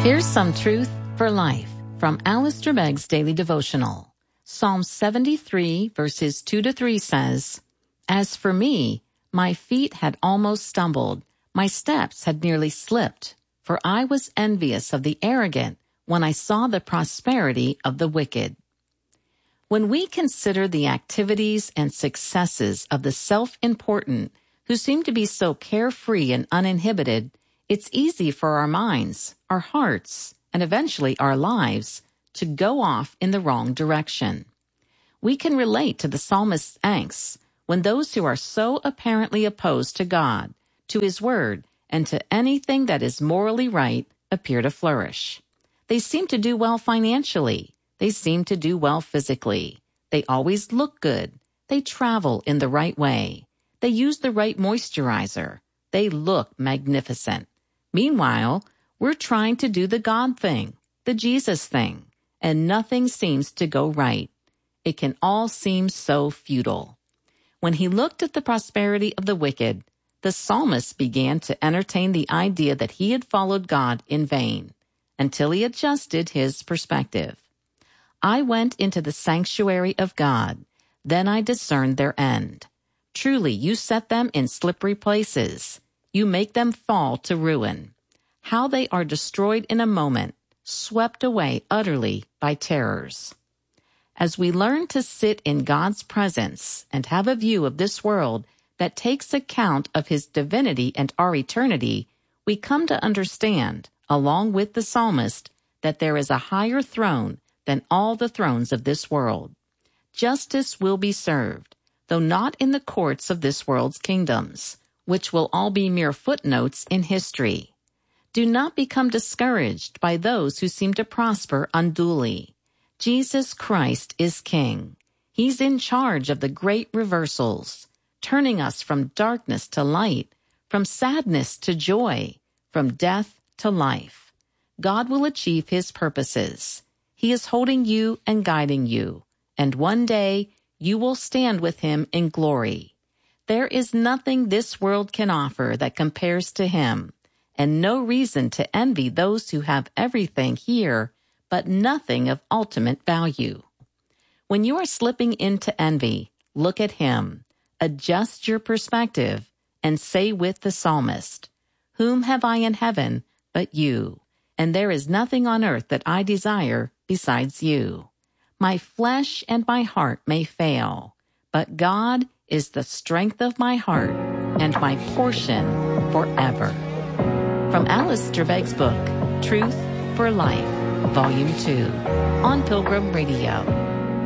Here's some truth for life from Alistair Begg's Daily Devotional. Psalm 73, verses 2-3 says, "As for me, my feet had almost stumbled, my steps had nearly slipped, for I was envious of the arrogant when I saw the prosperity of the wicked." When we consider the activities and successes of the self-important who seem to be so carefree and uninhibited, it's easy for our minds, our hearts, and eventually our lives to go off in the wrong direction. We can relate to the psalmist's angst when those who are so apparently opposed to God, to His Word, and to anything that is morally right appear to flourish. They seem to do well financially. They seem to do well physically. They always look good. They travel in the right way. They use the right moisturizer. They look magnificent. Meanwhile, we're trying to do the God thing, the Jesus thing, and nothing seems to go right. It can all seem so futile. When he looked at the prosperity of the wicked, the psalmist began to entertain the idea that he had followed God in vain, until he adjusted his perspective. "I went into the sanctuary of God, then I discerned their end. Truly, you set them in slippery places. You make them fall to ruin. How they are destroyed in a moment, swept away utterly by terrors." As we learn to sit in God's presence and have a view of this world that takes account of His divinity and our eternity, we come to understand, along with the psalmist, that there is a higher throne than all the thrones of this world. Justice will be served, though not in the courts of this world's kingdoms, which will all be mere footnotes in history. Do not become discouraged by those who seem to prosper unduly. Jesus Christ is King. He's in charge of the great reversals, turning us from darkness to light, from sadness to joy, from death to life. God will achieve His purposes. He is holding you and guiding you, and one day you will stand with Him in glory. There is nothing this world can offer that compares to Him, and no reason to envy those who have everything here, but nothing of ultimate value. When you are slipping into envy, look at Him, adjust your perspective, and say with the psalmist, "Whom have I in heaven but you? And there is nothing on earth that I desire besides you. My flesh and my heart may fail, but God is the strength of my heart and my portion forever." From Alistair Begg's book, Truth for Life, Volume 2, on Pilgrim Radio.